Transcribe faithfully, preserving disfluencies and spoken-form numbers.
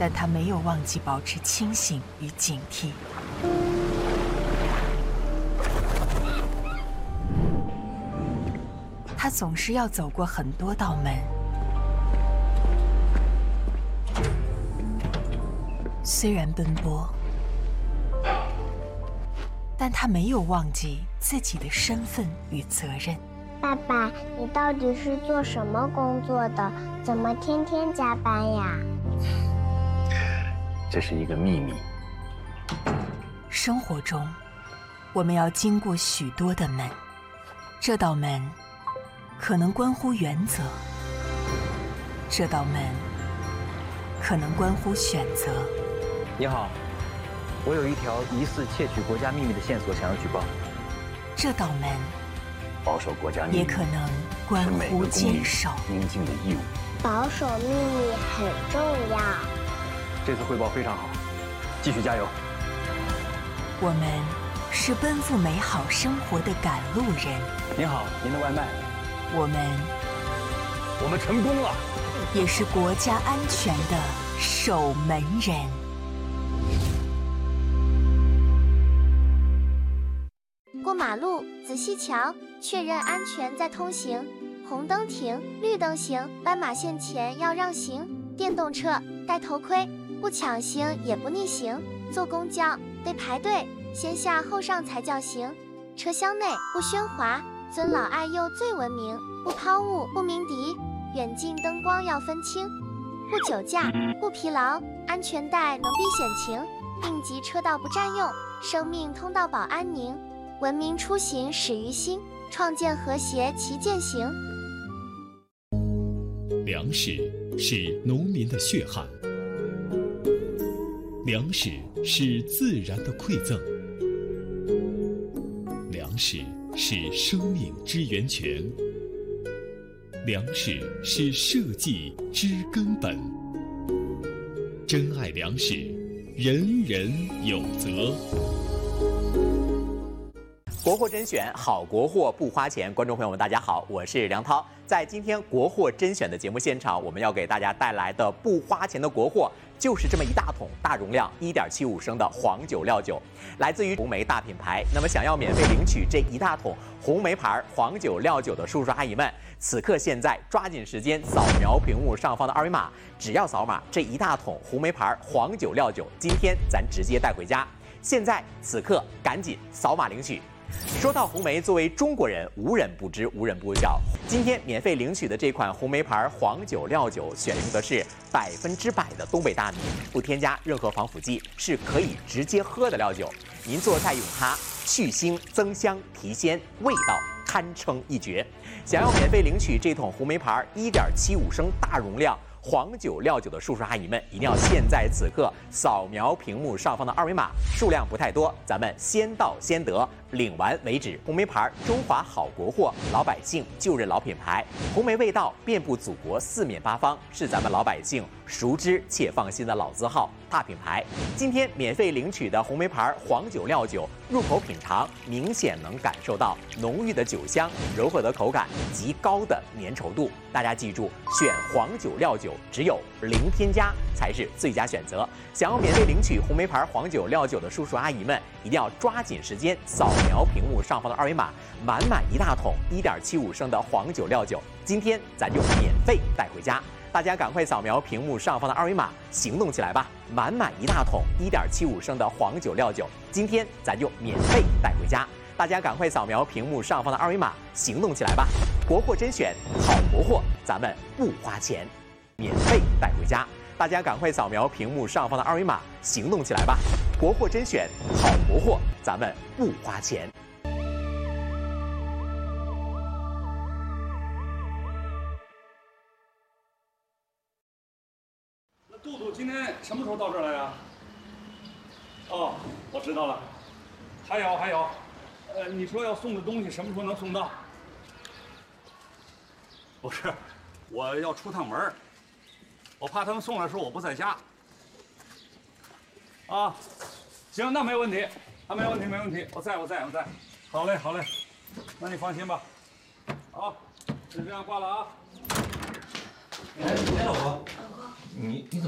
但他没有忘记保持清醒与警惕。他总是要走过很多道门，虽然奔波，但他没有忘记自己的身份与责任。 爸爸，你到底是做什么工作的？怎么天天加班呀？ 这是一个秘密。 生活中，我们要经过许多的门，这道门可能关乎原则，这道门可能关乎选择。 你好，我有一条疑似窃取国家秘密的线索，想要举报。 这道门保守国家秘密也可能关乎坚守应尽的义务。 保守秘密很重要。 这次汇报非常好，继续加油。 我们是奔赴美好生活的赶路人。 您好，您的外卖。 我们我们成功了， 也是国家安全的守门人。 过马路，仔细瞧，确认安全再通行。红灯停，绿灯行，斑马线前要让行。电动车戴头盔，不抢行也不逆行。坐公交得排队，先下后上才叫行。车厢内不喧哗，尊老爱幼最文明。不抛物，不鸣笛，远近灯光要分清。不酒驾，不疲劳，安全带能避险情。应急车道不占用，生命通道保安宁。文明出行始于心，创建和谐齐践行。 粮食是农民的血汗，粮食是自然的馈赠，粮食是生命之源泉，粮食是社稷之根本。珍爱粮食，人人有责。 国货甄选，好国货不花钱。观众朋友们，大家好，我是梁涛。在今天国货甄选的节目现场，我们要给大家带来的不花钱的国货，就是这么一大桶大容量一点七五升的黄酒料酒，来自于红梅大品牌。那么，想要免费领取这一大桶红梅牌黄酒料酒的叔叔阿姨们，此刻现在抓紧时间扫描屏幕上方的二维码，只要扫码，这一大桶红梅牌黄酒料酒，今天咱直接带回家。现在此刻赶紧扫码领取。说到红梅，作为中国人，无人不知，无人不晓。今天免费领取的这款红梅牌黄酒料酒，选用的是百分之百的东北大米，不添加任何防腐剂，是可以直接喝的料酒。您做菜用它，去腥增香提鲜，味道堪称一绝。想要免费领取这桶红梅牌一点七五升大容量黄酒料酒的叔叔阿姨们，一定要现在此刻扫描屏幕上方的二维码，数量不太多，咱们先到先得，领完为止。红梅牌，中华好国货，老百姓就认老品牌，红梅味道遍布祖国四面八方，是咱们老百姓熟知且放心的老字号大品牌。今天免费领取的红梅牌黄酒料酒，入口品尝明显能感受到浓郁的酒香、柔和的口感、极高的粘稠度。大家记住，选黄酒料酒只有零添加才是最佳选择。想要免费领取红梅牌黄酒料酒的叔叔阿姨们，一定要抓紧时间扫描屏幕上方的二维码，满满一大桶一点七五升的黄酒料酒，今天咱就免费带回家。大家赶快扫描屏幕上方的二维码，行动起来吧！满满一大桶一点七五升的黄酒料酒，今天咱就免费带回家。大家赶快扫描屏幕上方的二维码，行动起来吧！国货甄选，好国货，咱们不花钱，免费带回家。大家赶快扫描屏幕上方的二维码，行动起来吧！国货甄选，好国货，咱们不花钱。 那杜杜今天什么时候到这儿来呀？哦，我知道了。还有还有，呃，你说要送的东西什么时候能送到？不是，我要出趟门儿，我怕他们送来的时候我不在家。啊，行，那没问题，那没问题，没问题，我在，我在，我在。好嘞，好嘞，那你放心吧。好，就这样挂了啊。 哎，哎，老婆，你你怎么